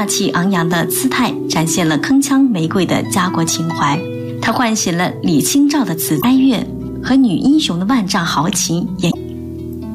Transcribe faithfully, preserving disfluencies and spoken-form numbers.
大气昂扬的姿态展现了铿锵玫瑰的家国情怀，它唤醒了李清照的慈哀乐和女英雄的万丈豪情，也